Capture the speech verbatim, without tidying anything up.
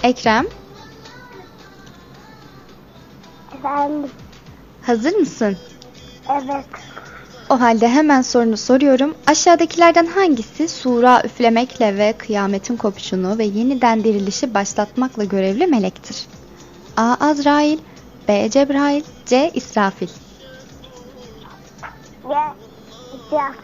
Ekrem, Efendim. hazır mısın? Evet. O halde hemen sorunu soruyorum. Aşağıdakilerden hangisi sura üflemekle ve kıyametin kopuşunu ve yeniden dirilişi başlatmakla görevli melektir? A. Azrail, B. Cebrail, C. İsrafil. Ya. Ya.